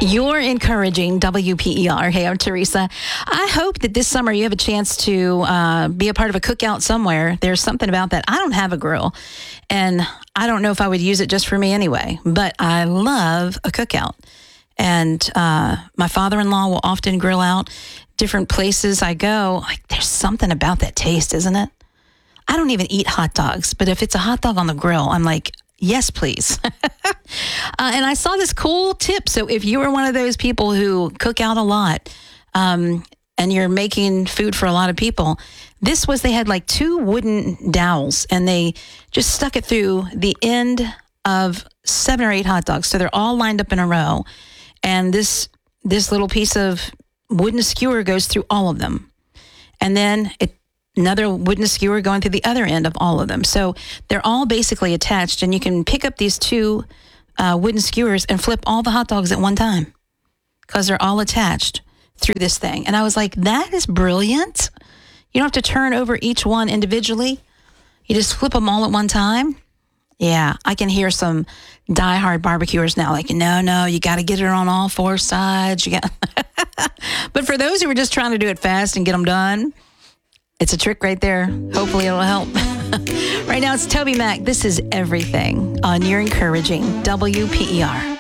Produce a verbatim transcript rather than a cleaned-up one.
You're encouraging W P E R. Hey, I'm Teresa. I hope that this summer you have a chance to uh, be a part of a cookout somewhere. There's something about that. I don't have a grill, and I don't know if I would use it just for me anyway, but I love a cookout. And uh, my father-in-law will often grill out different places I go. Like, there's something about that taste, isn't it? I don't even eat hot dogs, but if it's a hot dog on the grill, I'm like, yes, please. uh, and I saw this cool tip. So if you are one of those people who cook out a lot um, and you're making food for a lot of people, this was, they had like two wooden dowels and they just stuck it through the end of seven or eight hot dogs. So they're all lined up in a row. And this this little piece of wooden skewer goes through all of them. And then it another wooden skewer going through the other end of all of them. So they're all basically attached, and you can pick up these two uh, wooden skewers and flip all the hot dogs at one time because they're all attached through this thing. And I was like, that is brilliant. You don't have to turn over each one individually. You just flip them all at one time. Yeah, I can hear some diehard barbecuers now like, no, no, you got to get it on all four sides. You got. But for those who are just trying to do it fast and get them done, it's a trick right there. Hopefully it'll help. Right now it's Toby Mac. This is Everything on You're Encouraging W P E R.